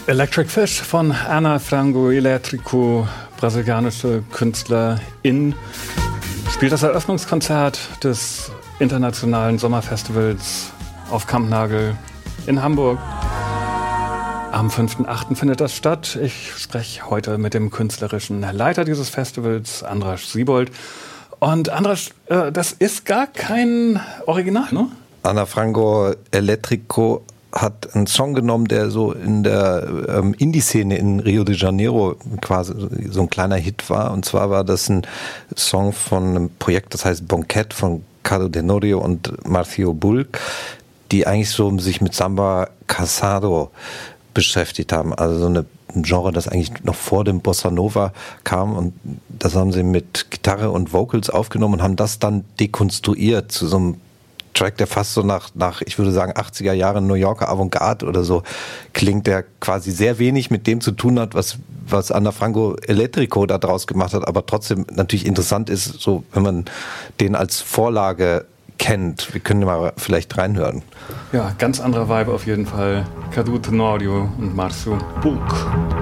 Electric Fish von Ana Frango Elétrico, brasilianische Künstlerin, spielt das Eröffnungskonzert des internationalen Sommerfestivals auf Kampnagel in Hamburg. Am 5.8. findet das statt. Ich spreche heute mit dem künstlerischen Leiter dieses Festivals, Andras Siebold. Und Andras, das ist gar kein Original, ne? Ana Frango Elétrico hat einen Song genommen, der so in der Indie-Szene in Rio de Janeiro quasi so ein kleiner Hit war. Und zwar war das ein Song von einem Projekt, das heißt Bonquet von Cado Tenorio und Marcio Bulc, die eigentlich so sich mit Samba Casado beschäftigt haben. Also so ein Genre, das eigentlich noch vor dem Bossa Nova kam, und das haben sie mit Gitarre und Vocals aufgenommen und haben das dann dekonstruiert zu so einem Track, der fast so nach ich würde sagen, 80er Jahren New Yorker Avantgarde oder so klingt, der quasi sehr wenig mit dem zu tun hat, was Ana Frango Elétrico da draus gemacht hat, aber trotzdem natürlich interessant ist, so wenn man den als Vorlage kennt. Wir können mal vielleicht reinhören. Ja, ganz anderer Vibe auf jeden Fall. Cado Tenorio und Marcio Bulc.